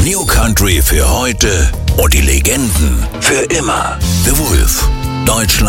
New Country für heute und die Legenden für immer. The Wolf. Deutschland.